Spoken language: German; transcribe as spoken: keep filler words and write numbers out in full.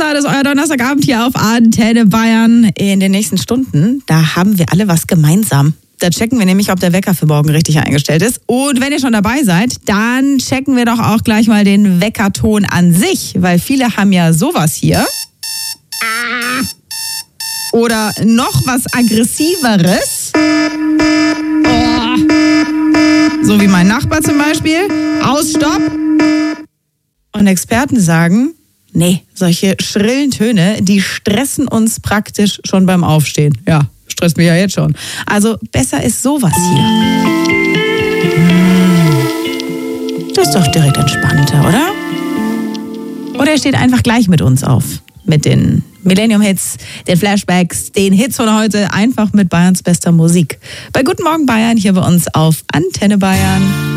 Ja, das ist euer Donnerstagabend hier auf Antenne Bayern. In den nächsten Stunden, da haben wir alle was gemeinsam. Da checken wir nämlich, ob der Wecker für morgen richtig eingestellt ist. Und wenn ihr schon dabei seid, dann checken wir doch auch gleich mal den Weckerton an sich. Weil viele haben ja sowas hier. Oder noch was Aggressiveres. Oh. So wie mein Nachbar zum Beispiel. Aus, Stopp. Und Experten sagen, nee, solche schrillen Töne, die stressen uns praktisch schon beim Aufstehen. Ja, stresst mich ja jetzt schon. Also besser ist sowas hier. Das ist doch direkt entspannter, oder? Oder ihr steht einfach gleich mit uns auf. Mit den Millennium-Hits, den Flashbacks, den Hits von heute, einfach mit Bayerns bester Musik. Bei Guten Morgen Bayern hier bei uns auf Antenne Bayern.